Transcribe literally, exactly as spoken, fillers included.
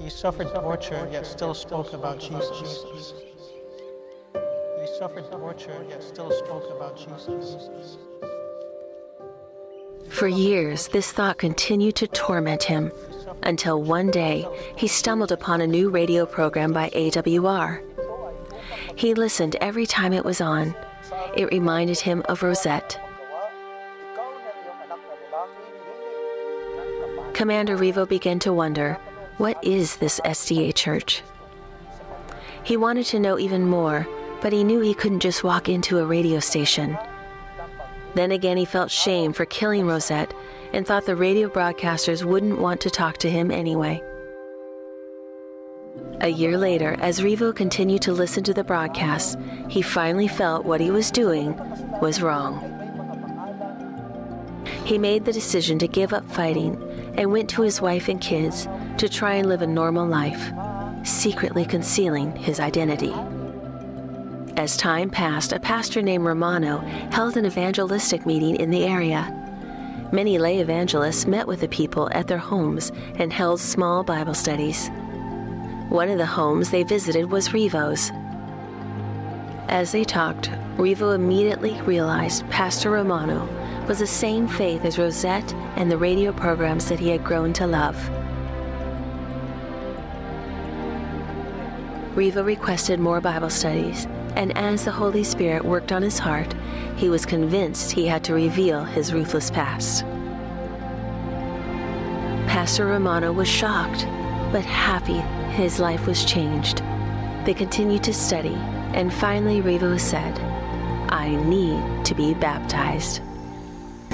He suffered torture, yet still spoke about Jesus. He suffered torture, yet still spoke about Jesus. For years, this thought continued to torment him, until one day he stumbled upon a new radio program by A W R. He listened every time it was on. It reminded him of Rosette. Commander Revo began to wonder, what is this S D A church? He wanted to know even more, but he knew he couldn't just walk into a radio station. Then again, he felt shame for killing Rosette and thought the radio broadcasters wouldn't want to talk to him anyway. A year later, as Revo continued to listen to the broadcasts, he finally felt what he was doing was wrong. He made the decision to give up fighting and went to his wife and kids to try and live a normal life, secretly concealing his identity. As time passed, a pastor named Romano held an evangelistic meeting in the area. Many lay evangelists met with the people at their homes and held small Bible studies. One of the homes they visited was Revo's. As they talked, Revo immediately realized Pastor Romano was the same faith as Rosette and the radio programs that he had grown to love. Revo requested more Bible studies, and as the Holy Spirit worked on his heart, he was convinced he had to reveal his ruthless past. Pastor Romano was shocked, but happy his life was changed. They continued to study, and finally Revo said, "I need to be baptized."